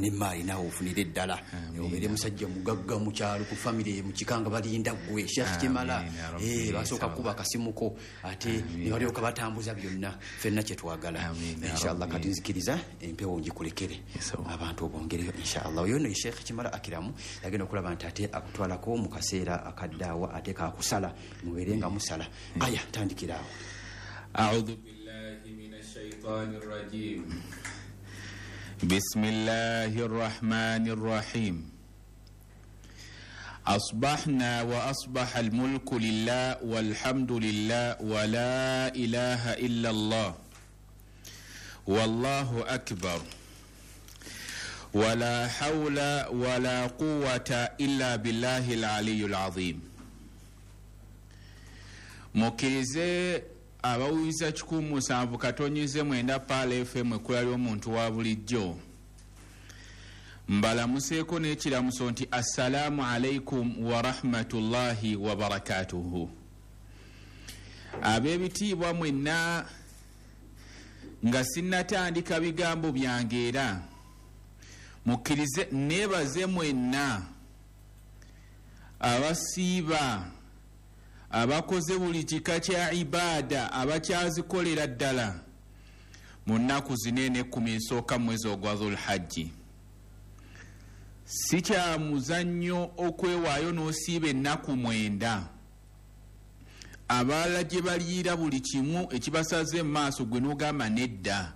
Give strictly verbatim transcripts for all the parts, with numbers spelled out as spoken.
n'emmaali naawe ofunire ddala obeere musajja mugagga mu kyalo ku famire mu kikanga balinda ggwe Sheikh Kimala basooka kuba akasimuko ate ne balyoka batambuza byonna ffenna kye twagala inshallah kati nzikiriza empewo ngikulekere abantu obongereyo inshallah oyo no Sheikh Kimala Akiramu yagenda okulaba nti ate akutwalako mu kaseera akaddaawa ate kakusala mubeere nga musala aya tandikiraawo. A'udhu billahi minash shaitanir rajim. Bismillahir rahmanir rahim. أصبحنا وأصبح الملك لله والحمد لله ولا إله إلا الله والله أكبر ولا حول ولا قوة إلا بالله العلي العظيم. Mukirize abawuliza kikumi musanvu katonyize mwenda Pala F M ekula ly'omuntu wa bulijjo. Mbalamuseeko n'ekiramuso nti assalamu alaikum wa rahmatullahi wa barakatuhu. Ab'ebitiibwa mwenna nga sinnatandika bigambo byange era mukkirize neebaze mwenna abasiiba abakoze buli kika kya ibaada abakyazikolera ddala mu nnaku zine n'ekkumi esooka mu mwezi ogwa Dhulhajji. Si kya muzannyo okwewaayo n'osiiba ennaku mwenda. Abalala gye baliira buli kimu ekibasaze mu maaso gwe n'ogamba nedda.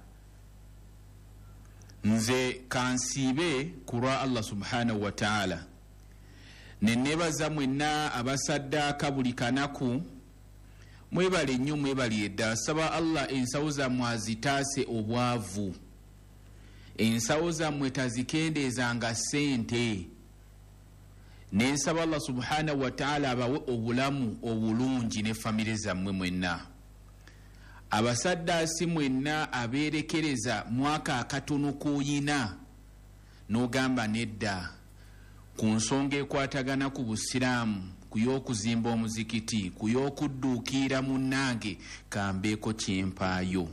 Nze kansiibe ku lwa Allah subhanahu wa ta'ala. Ne neebaza mwenna abasaddaaka buli kanaku mwebale nnyo mwebali edda. Saba Allah ensawo zammwe azitaase obwavu. Ensawo zammwe tazikendeezanga ssente. Nensaba Allah subhanahu wa ta'ala abawe obulamu obulungi ne famire zammwe mwenna. Abasaddaasi mwenna abeerekereza mwaka akatono k'oyina n'ogamba nedda ku nsonga ekwatagana ku busiraamu, ku y'okuzimba omuzikiti, ku y'okudduukira munnange kambeeko kyempaayo.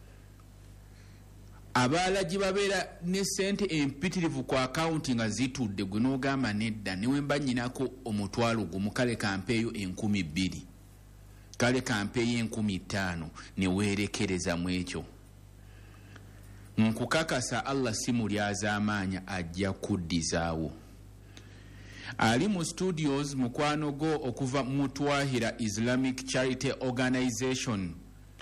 Abaala gye babeera ne ssente empitirivu ku akawunti nga zitudde gwe n'ogamba nedda newe mba nnyinako omutwalo gumu kale kampeeyo enkumi bbiri, kale kampeeyo enkumi ttaano ne weerekereza mu ekyo. Nkukakasa Allah si mulyazaamaanya ajja kuddizaawo. Ali mu studios mukwano go okuva mu Twahira Islamic Charity Organization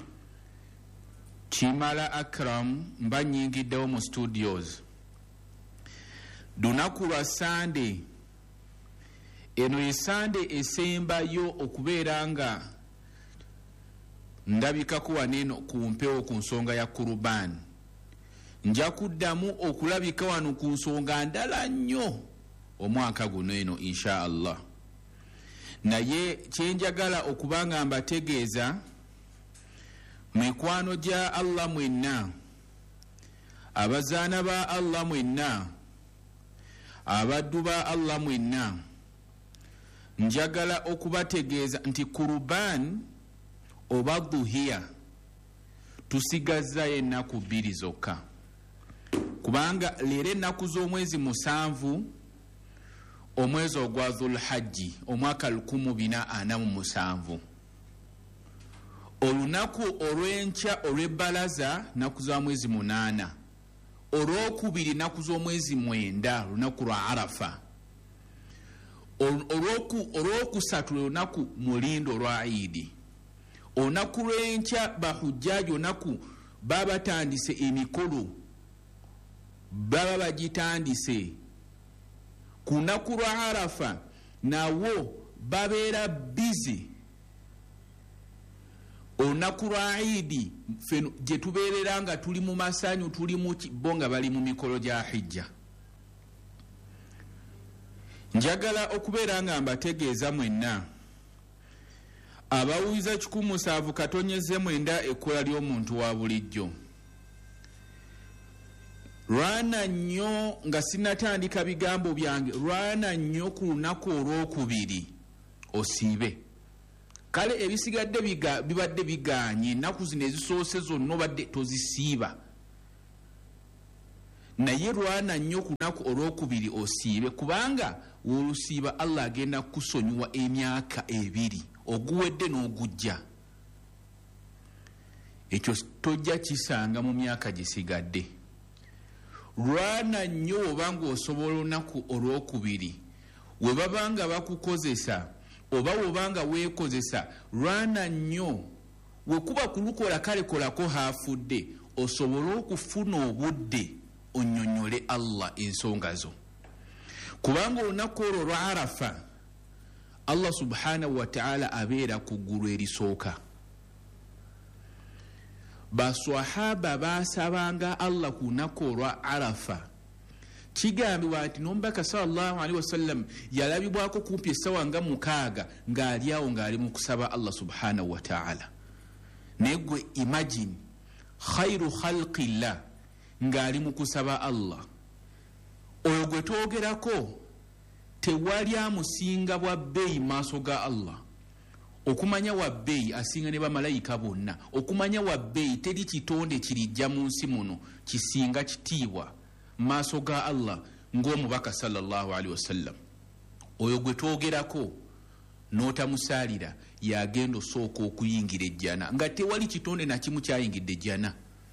Kimala Akram mba nnyingiddewo mu studios. Lunaku lwa Sande, eno ye Sande esembayo okubeera nga ndabikako waneeno ku mpewo ku nsonga ya Kurban. Nja kuddamu okulabika wano ku nsonga ndala nnyo omwaka guno eno insha Allah. Naye kyenjagala okubanga mbategeeza mikwano gya Allah mwenna, abazaana ba Allah mwenna, abaddu ba Allah mwenna, njagala okubategeeza nti Kurban oba Dhuhiya tusigazzayo ennaku bbiri zokka, kubanga leero ennaku z'omwezi musanvu omwezi ogwa Dhulhajji omwaka lukumi bina ana mu musanvu. Olunaku olw'enkya olw'ebbalaza naku za mwezi munaana, olwokubiri naku z'omwezi mwenda lunaku lwa Arafa, olwokusatu lunaku mulindo lwa Idi, olunaku lw'enkya bahujjaji olunaku baba batandise emikolo baba bagitandise. Ku lunaku lwa Arafa nawo babeera busy. Olunaku lwa Idi feno gye tubeerera nga tuli mu masanyu tuli mu bo nga bali mu mikolo gya hijja. Njagala okubeera nga mbategeeza mwenna abawuliza kikumi musanvu katonyeze mwenda ekkola ly'omuntu wa bulijjo. Lwana nnyo nga sinnatandika bigambo byange, lwana nnyo ku lunaku olwokubiri osiibe. Kale ebisigadde biga bibadde biganye ennaku zino ezisoose zonna obadde tozisiiba. naye lwana nnyo ku lunaku olwokubiri osiibe, kubanga wolusiiba Allah agenda kusonyiwa emyaka ebiri oguwedde n'ogujja. Ekyo tojja kisanga mu myaka gisigadde. Lwana nnyo obanga osobola olunaku olwokubiri we babanga bakukozesa oba wobanga weekozesa, lwana nnyo wekuba kulukola kale kolako haafudde osobole okufuna obudde onnyonnyole Allah ensonga zo. Kubanga olunaku olwo lwa Arafa Allah subhanahu wa ta'ala abeera ku ggulu erisooka. Baswahaba basabanga Allah ku lunaku olwa Arafa. Kigambibwa nti n'omubaka sallallahu alaihi wasallam yalabibwako kumpi essaawa nga mukaaga ng'ali awo ng'ali mu kusaba Allah subhanahu wa ta'ala. Naye gwe imagine khairu khalqillah ng'ali mu kusaba Allah. Oyo gwe twogerako tewali amusinga bwa bbeeyi maaso ga Allah. Okumanya wa bbeeyi asinga ne bamalayika bonna. Okumanya wa bbeeyi teri kitonde kirijja mu nsi muno kisinga kitiibwa maaso ga Allah ng'omubaka sallallahu alaihi wasallam. Oyo gwe twogerako n'otamusaalira yagenda osooka okuyingira ejjana nga tewali kitonde na kimu kyayingidde ejjana.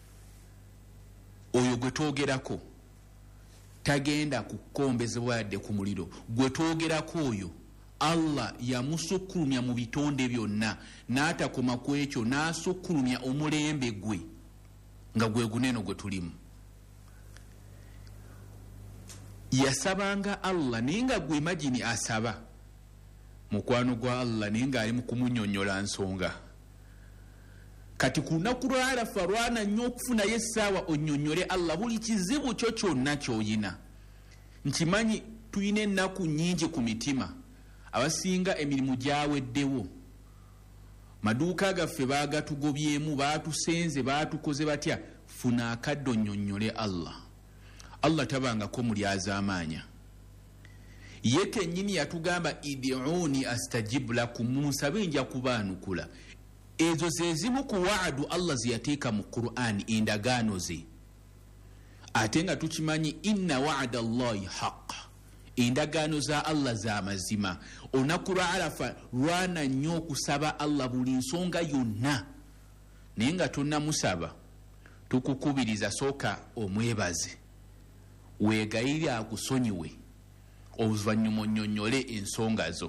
Oyo gwe twogerako tagenda kukombezebwa yadde ku muliro. Gwe twogerako oyo Allah yamusukkulumya mu bitonde byonna n'atakoma ku ekyo n'asukkulumya omulembe gwe nga gwe guneeno gwe tulimu. Yasabanga Allah naye nga gwe imagine asaba mukwano gwa Allah naye nga ali mu kumunyonnyola nsonga. Kati ku lunaku lwa Arafa lwana nnyo okufunayo essaawa onnyonnyole Allah buli kizibu kyo kyonna ky'oyina. Nkimanyi tuyina ennaku nnyingi ku mitima, abasinga emirimu gyaweddewo, maduuka gaffe baagatugobyemu, baatusenze, baatukoze batya. Funa akadde onnyonnyole Allah. Allah tabangako mulyazaamaanya. Ye kennyini yatugamba idiuni astajib lakum, munsabe nja kubaanukula. Ezo ze zimu ku waadu Allah ze yateeka mu Qur'an, endagaano ze. Ate nga tukimanyi inna wa'ada Allahi haqq, endagaano za Allah za mazima. Olunaku lwa Arafa lwana nnyo okusaba Allah buli nsonga yonna. Naye nga tonnamusaba tukukubiriza sooka omwebaze, weegayire akusonyiwe, oluvannyuma onnyonnyole ensonga zo.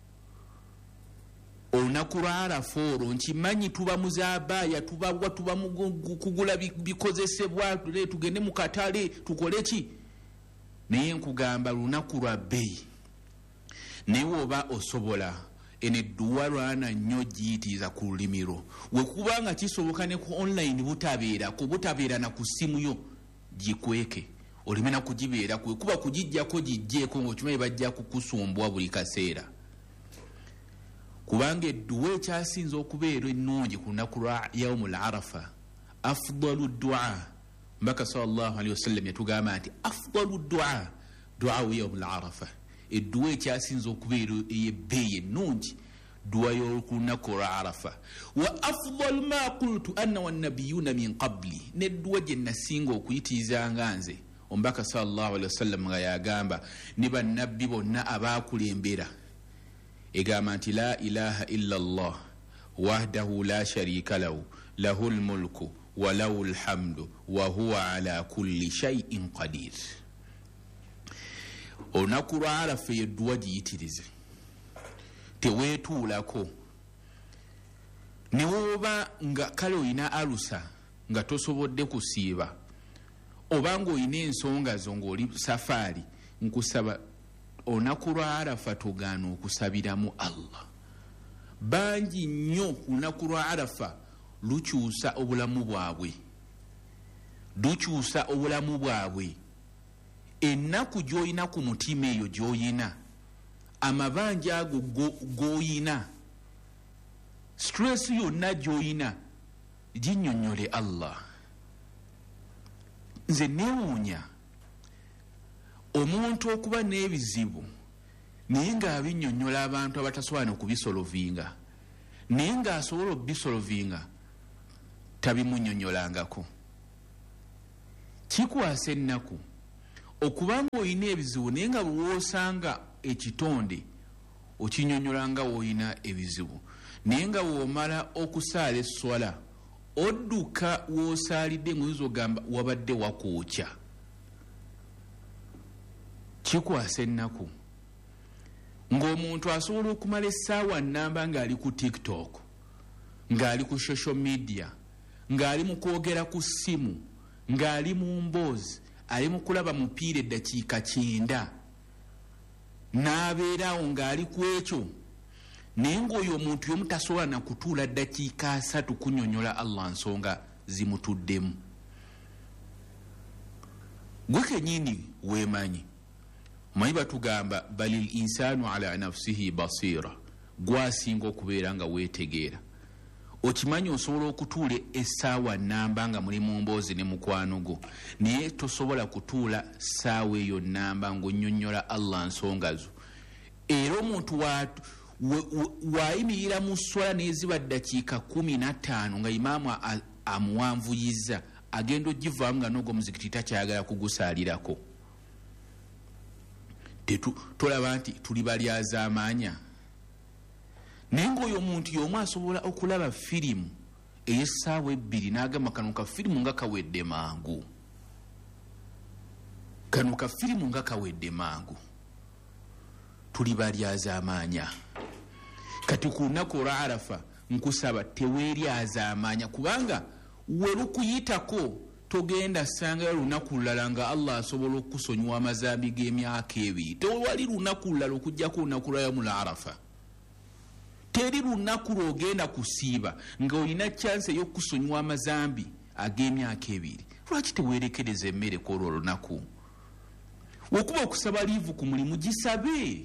Olunaku lwa Arafa olwo nkimanyi tuba muzaabaaya, tubagwa, tuba kugula bikozesebwa, tugende mu katale tukole ki. Naye nkugamba lunaku lwa bbeeyi. Naye oba osobola eno edduwa lwana nnyo giyitiriza ku lulimiro. Wekubanga kisoboka ne ku online butabeerako, butabeera na ku ssimu yo, gikweke olime na kugibeera kwe, kuba kugijjako gijjeeko ng'okimanyi bajja kukusumbwa buli kaseera. Kubanga edduwa ekyasinza okubeera ennungi ku lunaku lwa yaumul Arafa, afdalu du'a, mbaka sallallahu alaihi wasallam yatugamba nti afdalu du'a du'a yaumul Arafa. Edduwa ekyasinza okubeera ey'ebbeeyi ennungi du'a y'oku lunaku lwa Arafa. Wa afdalu ma qultu anna wannabiyuna min qabli, n'edduwa gye nasinga okuyitirizanga nze omubaka sallallahu alaihi wasallam nga yagamba ne bannabbi bonna abaakulembera, egamba nti la ilaha illa Allah wahdahu la sharika lahu lahul mulku wa lahul hamdu wa huwa ala kulli shay'in qadir. Olunaku lwa Arafa edduwa giyitirize, teweetuulako. Ne woba nga kale olina alusa nga tosobodde kusiiba, oba ng'olina ensonga zo ng'oli safaari, nkusaba olunaku lwa Arafa togaana okusabiramu Allah. Bangi nnyo ku lunaku lwa Arafa lukyusa obulamu bwabwe, lukyusa obulamu bwabwe. Ennaku gy'olina ku mutima eyo gy'olina, amabanja ago g'olina, stress yonna gy'olina, ginnyonnyole Allah. Nze neewuunya omuntu okuba n'ebizibu naye ng'abinnyonnyola abantu abatasobola okubisolovinga, naye ng'asobola okubisolovinga tabimunnyonnyolangako. Kikwasa ennaku okubanga olina ebizibu naye nga bw'osanga ekitonde okinyonnyola nga w'olina ebizibu naye nga bw'omala okusaala esswala odduka w'osaalidde ng'oyinza ogamba wabadde wakookya. Kikwasa ennaku ng'omuntu asobola okumala essaawa nnamba ng'ali ku TikTok, ng'ali ku social media, ng'ali mu kwogera ku ssimu, ng'ali mu mboozi, ali mu kulaba mupiira eddakiika kyenda, n'abeeraawo ng'ali ku ekyo, naye ng'oyo omuntu y'omu tasobola na kutuula ddakiika asatu kunnyonnyola Allah nsonga zimutuddemu. Gwe kennyini weemanyi. Manyi batugamba balil insanu ala nafsihi basira, gwasinga okubeera nga weetegeera. Okimanyi osobola okutuula essaawa nnamba nga muli mu mboozi ne mukwano gwo, naye tosobola kutuula ssaawa eyo nnamba ng'onnyonnyola Allah nsonga zo. Era omuntu wayimirira mu swala n'eziba ddakiika kumi na ttaano nga imaamu amuwanvuyizza, agenda ogivaamu nga n'ogwo muzikiti takyayagala kugusaalirako. Tolaba nti tuli balyazaamaanya. Naye ng'oyo omuntu y'omu asobola okulaba firimu ey'essaawa ebbiri n'agamba kano ka firimu nga kawedde mangu, kano ka firimu nga kawedde mangu. Tuli balyazaamaanya. Kati ku lunaku olwa Arafa nkusaba teweeryazaamaanya, kubanga we lukuyitako togenda sangayo lunaku lulala nga Allah asobola okusonyiwa amazambi g'emyaka ebiri. Tewali lunaku lulala okujjako lunaku lwa Yawmul Arafa. Teri lunaku lw'ogenda kusiiba nga olina chance ey'okusonyiwa amazambi ag'emyaka ebiri. Lwaki teweerekereza emmere kwolwo olunaku? Okuba okusaba liivu ku mulimu gisabe.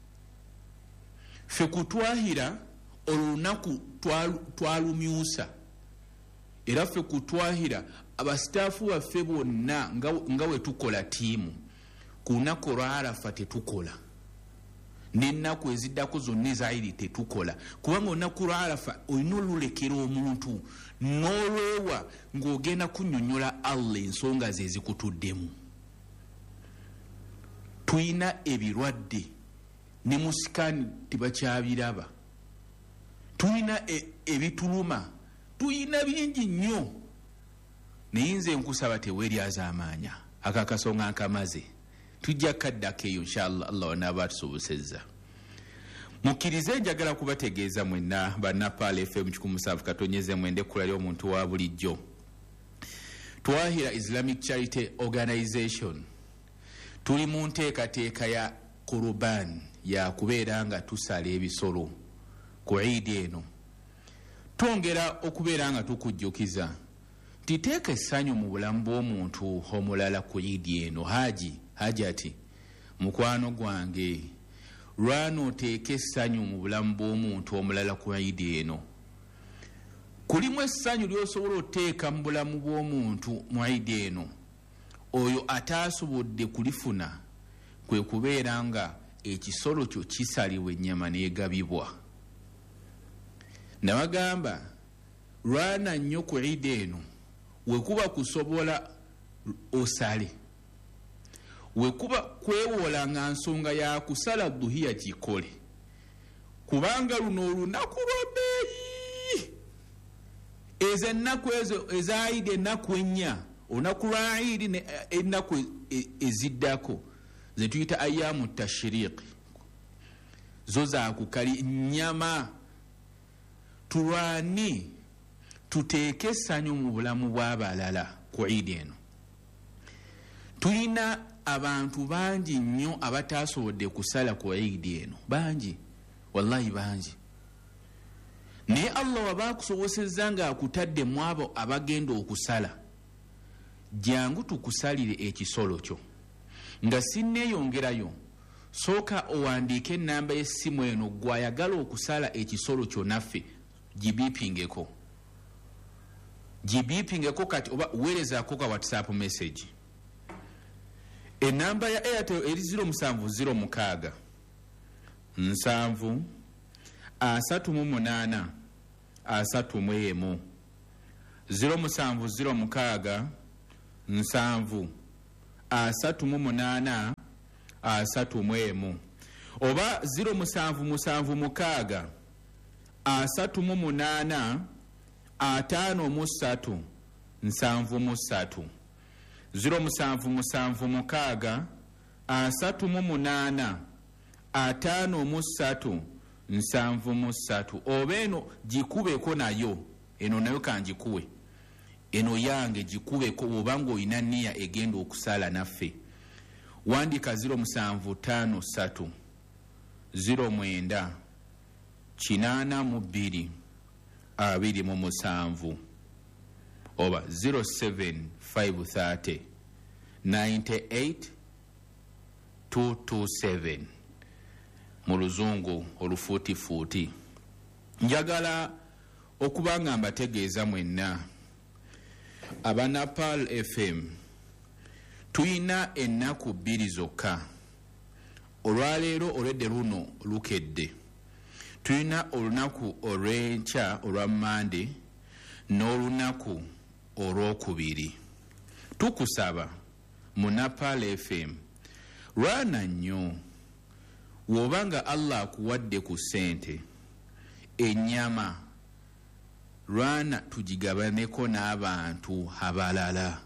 Ffe kutwahira olunaku twalumyusa, era ffe kutwahira abasitaafu baffe bonna nga we tukola tiimu ku lunaku olwa Arafa tetukola, n'ennaku eziddako zonna ezaayiri tetukola, kubanga olunaku lwa Arafa olina olulekera omuntu n'olwewa ng'ogenda kunnyonnyola Allah ensonga ze zikutuddemu. Tuyina ebirwadde ne musikani tebakyabiraba, tuyina ebituluma, tuyina bingi nnyo. Naye nze nkusaba teweeryazaamaanya, akakasonga nkamaze, tujja kaddako eyo inshallah Allah wanaaba atusobosezza. Mukkirize njagala kubategeeza mwenna bannapaala F M kikumi musanvu katonyeze mwende kulali omuntu wa bulijjo. Twahira Islamic Charity Organization tuli mu nteekateeka ya Qurban ya kubeera nga tusala ebisolo ku Eid eno. Twongera okubeera nga tukujjukiza titeeka essanyu mu bulamu bw'omuntu omulala ku Eid eno. Haji haji ati mukwano gwange lwana oteeka essanyu mu bulamu bw'omuntu omulala ku Eid eno. Kulimu essanyu ly'osobola oteeka mu bulamu bw'omuntu mu Eid eno, oyo ataasobodde kulifuna kwe kubeera nga ekisolo kyo kisalibwa ennyama n'egabibwa. Nabagamba lwana nnyo ku Eid eno, wekuba kusobola osale, wekuba kwewola nga nsonga ya kusala duhiya gikole, kubanga luno olunaku lwa bbeeyi. Ezo ennaku ezo eza Eid ennaku ennya, olunaku lwa Eid ennaku eziddako ze tuyita ayyamu tashriq, zo zaakukali nnyama. Tulwani tuteeke essanyu mu bulamu bw'abalala ku Eid eno. Tulina abantu bangi nnyo abataasobodde kusala ku Eid eno, bangi, wallahi bangi. Naye Allah waba akusobosezza nga akutadde mu abo abagenda okusala, jangu tukusalire ekisolo kyo. Nga sinneeyongerayo, sooka owandiike ennamba y'essimu eno gw'ayagala okusala ekisolo kyo naffe, gibiipingeko. Gibiipingeko kati oba weerezaako ka WhatsApp message. Ennamba ya Airtel eri zero musanvu zero mukaaga nsanvu asatu mu munaana asatu mu emu, zero musanvu zero mukaaga nsanvu asatu mu munaana asatu mu emu oba ziro musanvu musanvu mukaaga asatu mu munaana ataano mu ssatu nsanvu mu ssatu ziro musanvu musanvu mukaaga asatu mu munaana ataano mu ssatu nsanvu mu ssatu oba eno gikubeko nayo eno nayo kanjikuwe eno yange gikubeko bwobanga olina nniya egenda okusala naffe wandika ziro musanvu taano ssatu ziro mwenda kinaana mu bbiri abiri mu musanvu oba zero seven five thirty ninety eight two two seven mu luzungu olufuutifuuti. Njagala okuba nga mbategeeza mwenna aba Napal F M tuyina ennaku bbiri zokka. Olwaleero olwedde luno lukedde tuyina olunaku olw'enkya olwa Mande n'olunaku olwokubiri. Tukusaba mu Napal F M lwana nnyo w'obanga Allah akuwadde ku ssente ennyama lwana tugigabaneko n'abantu abalala.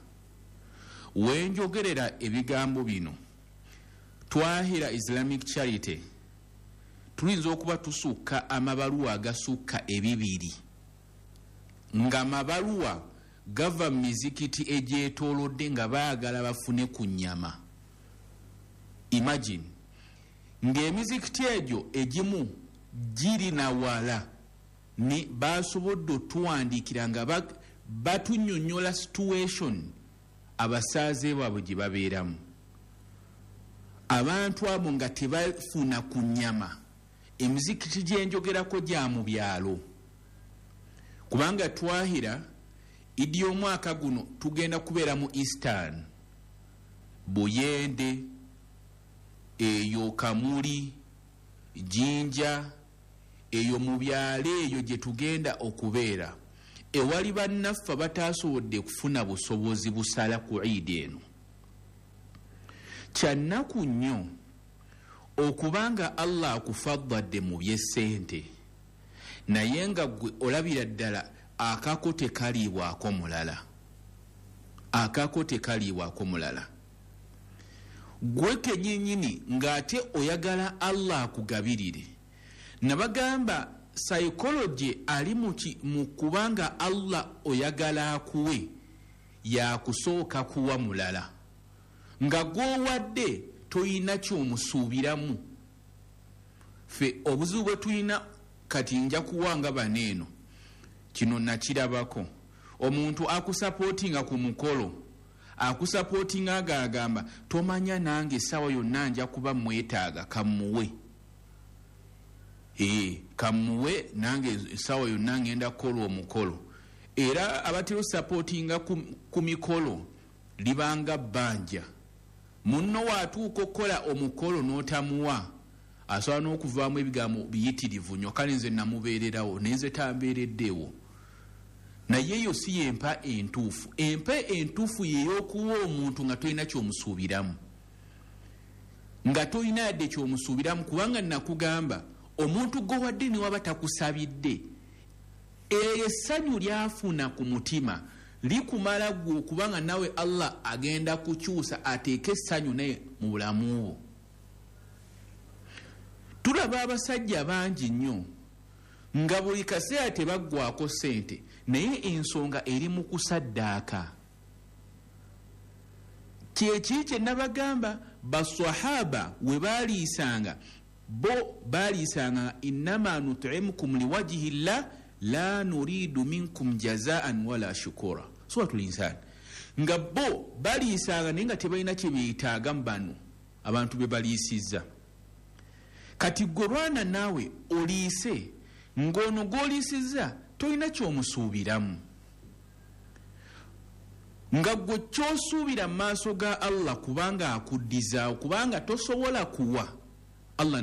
Wenjogerera ebigambo bino Twahira Islamic Charity tuyinza okuba tusukka amabaluwa agasukka ebibiri nga amabaluwa gava mu mizikiti egyetoolodde nga baagala bafune ku nnyama. Imagine ng'emizikiti egyo egimu giri na wala ni basobodde otuwandiikira nga batunnyonnyola situation abasaaze baabwe gye babeeramu. Abantu abo nga tebafuna ku nnyama. Emizikiti gyenjogerako gya mu byalo kubanga Twahira idi omwaka guno tugenda kubeera mu Eastern Buyende eyo Kamuli Jinja eyo mu byalo eyo gye tugenda okubeera ewali bannaffe bataasobodde kufuna busobozi busala ku Eid eno. Kyannaku nnyo okubanga Allah akufaddadde mu by'essente naye nga gwe olabira ddala akako tekaliibwako mulala akako tekaliibwako mulala gwe kennyini ng'ate oyagala Allah akugabirire. Nabagamba psychology ali mu kubanga Allah oyagala akuwe yakusooka kuwa mulala nga gwowadde toyina kyomusuubiramu. Fe obuzibu bwe tuyina kati nja kuwanga baneeno kino nakirabako. Omuntu akusapootinga ku mukolo akusapootinga agagamba tomanya nange essaawa yonna nja kuba mwetaaga kamuwe ee kamuwe nange essaawa yonna ngenda kukola omukolo. Era abatera sapootinga ku, ku mikolo libanga bbanja. Munno waatuuka okukola omukolo n'otamuwa asobola n'okuvaamu ebigambo biyitirivu nnyo kale nze namubeererawo nenze tambeereddewo. Naye eyo si yempa entuufu. Empa entuufu yeey'okuwa omuntu nga tolina kyomusuubiramu nga tolina yadde kyomusuubiramu kubanga nakugamba omuntu gwowadde ne waba takusabidde eyo essanyu lyafuna ku mutima likumala gwe kubanga nawe Allah agenda kukyusa ateeke essanyu naye mu bulamu bwo. Tulaba abasajja bangi nnyo nga buli kaseera tebaggwako ssente naye ensonga eri mu kusaddaaka. Kyeki kye nabagamba baswahaba we baaliisanga bo baaliisanga innama nut'imukum liwajhi llah la nuridu minkum jazaan wala shukura. Suratul Insan. Nga bo baliisanga naye nga tebalina kye beetaaga mu bano abantu be baliisizza. Kati gwe lwana naawe oliise ng'ono gw'oliisizza tolina ky'omusuubiramu nga gwe ky'osuubira mu maaso ga Allah kubanga akuddizaawo kubanga tosobola kuwa Allah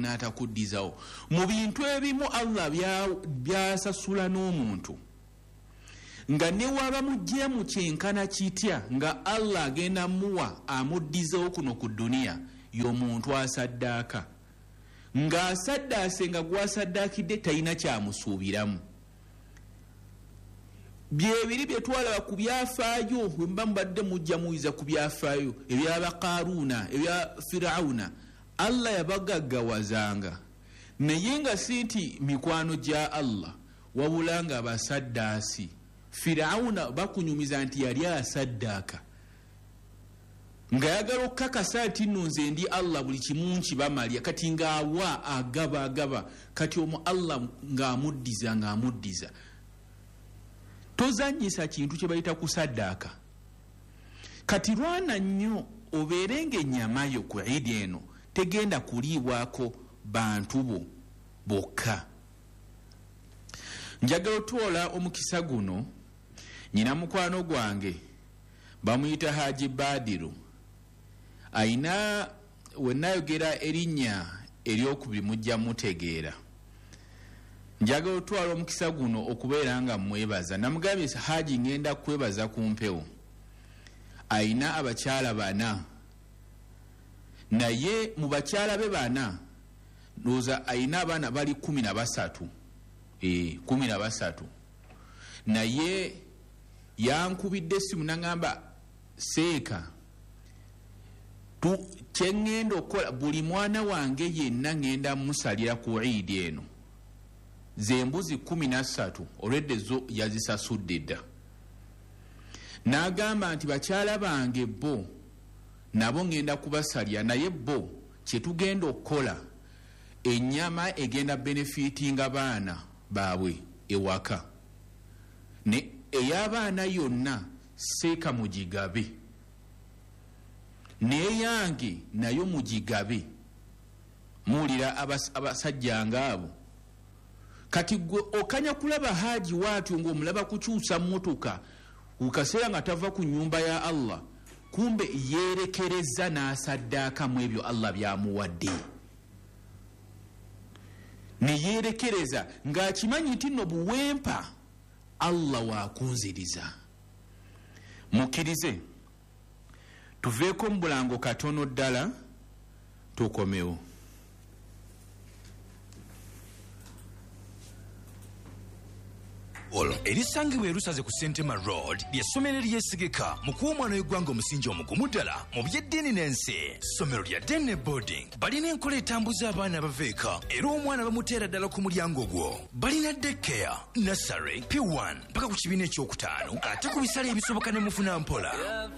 n'atakuddizawo. Mu bintu ebimu Allah byasasula n'omuntu nga ne waba mujjemu kyenkana kitya nga Allah agenda muwa amuddizewo kuno ku duniya y'omuntu asaddaaka ng'asaddaase nga gwasaddaakidde talina kyamusuubiramu. byebiri bye twalaba ku byafaayo bwe mba mubadde mujja muyiza ku byafaayo ebyabakaaruuna ebya firawuna. Allah yabagaggawazanga naye nga si nti mikwano gya Allah wabula nga abasaddaasi. Firawuna bakunyumiza nti yali asaddaaka nga yagala okukakasa nti nno nze ndi Allah buli kimu nkibamalya kati ng'awa agaba agaba kati omu Allah ng'amuddiza ng'amuddiza. Tozanyisa kintu kye bayita kusaddaaka. Kati lwana nnyo obeere ng'ennyama yo ku Eid eno tegenda kuliibwako bantu bo bokka. Njagala otwola omukisa guno nyina mukwano gwange bamuyita Haji Badiru ayina wenayogera erinnya eryokubiri mujja mutegeera. Njagala otwala omukisa guno okubeera nga mwebaza. Namugambye Haji ngenda kwebaza ku mpewo. Ayina abakyala bana naye mu bakyala be bana ndowooza ayina abaana bali kumi na basatu e, kumi na basatu naye yankubidde essimu nangamba seeka tu kyengenda okukola buli mwana wange yenna ngenda musalira ku Eid eno zembuzi kumi na ssatu olwedde zo yazisasudde dda. N'agamba nti bakyala bange bo nabo ngenda kubasalya naye bo kyetugenda okukola ennyama egenda benefitinga baana baabwe ewaka ne ey'abaana yonna seeka mugigabe neyange nayo mugigabe. Muwulira abasajja ngaabo. Kati gwe okanya kulaba Haji waatyo ng'omulaba kukyusa mmotoka ukaseera nga tava ku nnyumba ya Allah kumbe yeerekereza n'asaddaaka mu ebyo Allah byamuwadde. Ne yeerekereza ng'akimanyi nti nno buwempa Allah waakunziriza. Mukkirize tuveeko mu bulango katono ddala tukomewo. Olo erisangibwa erusaze ku Sentema Road ly'essomero eryesigika mu kuwa omwana w'eggwanga omusingi omugumu ddala mu by'eddiini n'ensi. Ssomero lya Dene Boarding balina enkola etambuza abaana abaveeka era omwana bamuteera ddala ku mulyango gwo. Balina daycare, nursery, P one mpaka ku kibiina ekyokutaano ate ku bisale ebisoboka ne mufuna mpola.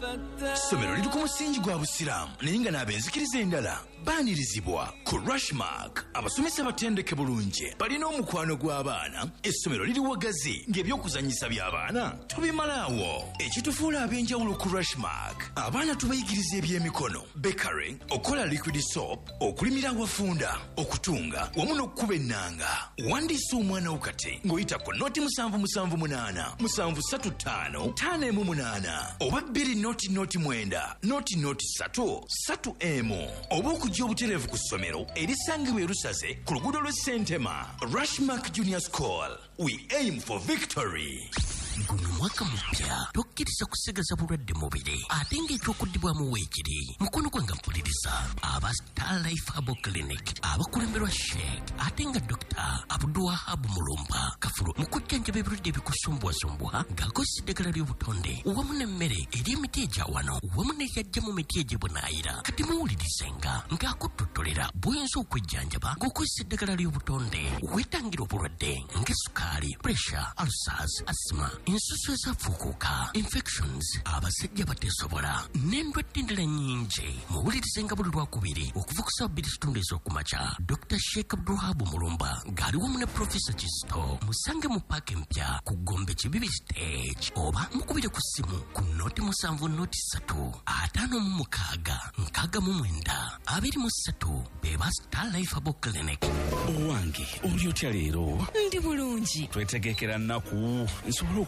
Ssomero liri ku musingi gwa busiraamu naye nga n'abenzikiriza endala baanirizibwa ku Rushmark. Abasomesa batendeke bulungi balina omukwano gw'abaana. Essomero liri wagazi ng'ebyokuzanyisa by'abaana tubimalaawo. Ekitufuula ab'enjawulo ku Rushmark abaana tubayigiriza ebyemikono, bakery, okola liquid soap, okulimira awafunda, okutunga wamu n'okukuba ennanga. Wandiisa omwana wo kati ng'oyita ku noti musanvu musanvu munaana musanvu ssatu ttaano ttaano emu munaana oba bbiri noti noti mwenda noti noti ssatu ssatu emu oba okujja obutereevu ku ssomero erisangibwa erusaze ku luguudo lw'e Sentema. Rushmark Junior School, we aim for victory. Guno mwaka mupya tokkiriza kusigazza bulwadde mubiri ate ng'ekyokuddibwamu weekiri. Mukono gwange mpuliriza aba Star Life Herbal Clinic abakulemberwa Sheikh ate nga Dokita Abdulwahab Mulumba Kafulu mu kujjanjaba ebirwadde ebikusumbwasumbwa ng'akozesa eddagala ly'obutonde wamu n'emmere ery'emiti egya wano wamu n'eyajja mu miti egy'ebunaayira. Kati muwulirizenga ng'akuttotolera bw'oyinza okwejjanjaba ng'okozesa eddagala ly'obutonde weetangira obulwadde ng'essukaali, pressure, ulcers, asthma, ensusu ezafuukuuka, infections, abasajja bateesobola n'endwadde endala nnyingi. Muwulirizenga buli lwakubiri okuva ku ssaawa bbiri kitundu ez'okumakya. Dokita Sheikh Abdulwahab Mulumba ng'ali wamu ne Profesa Kisto. Musange mu paaka empya ku Gombe Kibibi Stage oba mukubire ku ssimu ku noti musanvu noti ssatu ataano mu mukaaga nkaaga mu mwenda abiri mu ssatu beba Star Life Herbal Clinic. Owange oli otya leero? Ndi bulungi. Twetegekera nnaku nsobola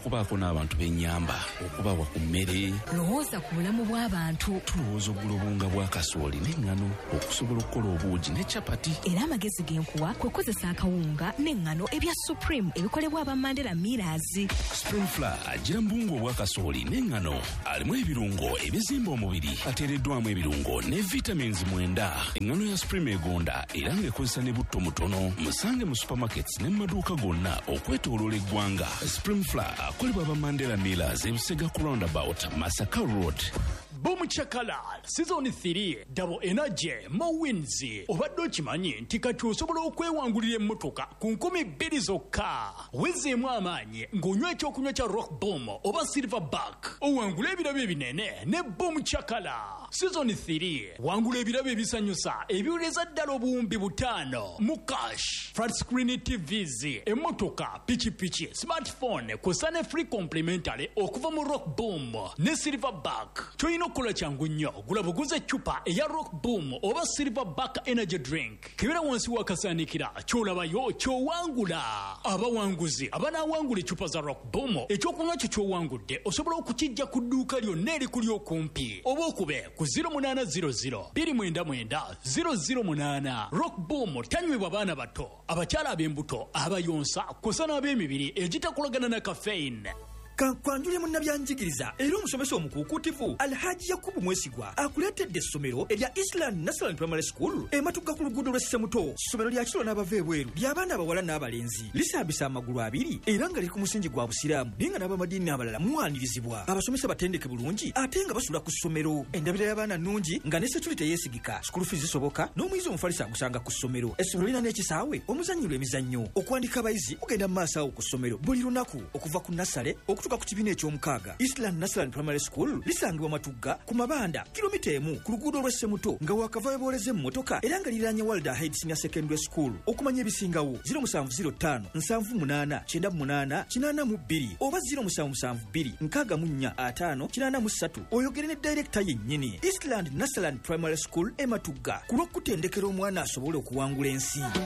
okubaako n'abantu b'ennyamba okubawa ku mmere. Lowooza ku bulamu bw'abantu. Tulowooza ogula obunga bwa kasooli n'eŋŋano okusobola okukola obuugi ne capati. Era amagezi genkuwa kwe kozesa akawunga n'eŋŋano ebya Supreme ebikolebwa aba Mandela Millers. Spring Flour agira mbungu obwa kasooli n'eŋŋano alimu ebirungo ebizimba omubiri ateereddwamu ebirungo ne vitamins mwenda. Eŋŋano ya Supreme egonda era ng'ekozesa ne butto mutono. Musange mu supermarkets ne mu maduuka gonna okwetooloola eggwanga. Spring Flour akolebwa aba Mandela Millers ebisega ku roundabout Masaka Road. Boom Chakala Season three Double Energy Mo Wins. Obadde okimanyi nti kati osobola okwewangulira emmotoka ku nkumi bbiri zokka. Wezeemu amaanyi ng'onywa ekyokunywa kya Rock Boom oba Silverback. Owangula ebirabo ebinene ne Boom Chakala. Season three wangula ebirabo ebisanyusa ebiwuleza ddala obuwumbi butaano mu cash. Flat screen T Vs, emmotoka, pichipichi, smartphone kw'ossa ne free complimentary okuva mu Rock Boom ne Silverback. Choino kola changu nnyo gula buguze chupa eya Rock Boom oba Silverback energy drink kibera wansi wakasanikira kyolabayo kyowangula. Abawanguzi abanawangula chupa za Rock Boom ekyokunywa kyo kyowangudde osobola okukijja ku dduuka lyonna erikuli okumpi oba okube ku zero eight zero zero two nine nine zero zero eight. Rock Boom tanywebwa baana bato, abakyala ab'embuto, abayonsa kw'ossa n'ab'emibiri egitakolagana na caffeine. Kankwanjule munnabyanjigiriza era omusomesa omukuukutivu Alhaji Yakubu Mwesigwa akuleetedde essomero erya Island National Primary School ematuka ku luguudo lwa Ssemuto. Ssomero lya kiro n'abava ebweru ly'abaana abawala n'abalenzi lisaabisa amagulu abiri era nga liri ku musingi gwa busiraamu naye nga n'abamadiini abalala muwanirizibwa. Abasomesa batendeke bulungi ate nga basula ku ssomero. Endabira y'abaana nnungi nga ne security teyeesigika. School fees zisoboka n'omuyizi omufalisa agusanga ku ssomero. Essomero lirina n'ekisaawe omuzannyirwa emizannyo. Okuwandika abayizi kugenda mu maaso awo ku ssomero buli lunaku okuva ku nasale okutuuka ku kibiina eky'omukaaga. Eastland National Primary School lisangibwa Matugga ku Mabanda kilomita emu ku luguudo lwa Ssemuto nga wakava booleze mu motoka era nga liranye Walda Head Senior Secondary School. Okumanya ebisingawo zero seven zero five seven eight nine nine eight eight two oba zero seven seven two six four five eight three oyogere ne director yennyini. Eastland National Primary School e Matugga ku lw'okutendekera omwana asobole okuwangula ensi.